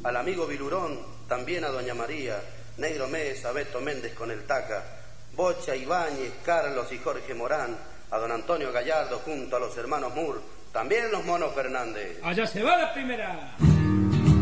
al amigo Bilurón, también a doña María, Negro Mesa, Beto Méndez con el Taca, Bocha, Ibáñez, Carlos y Jorge Morán, a don Antonio Gallardo junto a los hermanos Moore, también los Monos Fernández. Allá se va la primera.